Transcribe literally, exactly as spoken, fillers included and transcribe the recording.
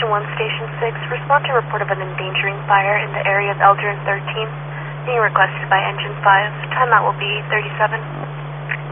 one, Station six. Respond to a report of an endangering fire in the area of Elder and thirteen. Being requested by Engine five. Timeout will be thirty-seven.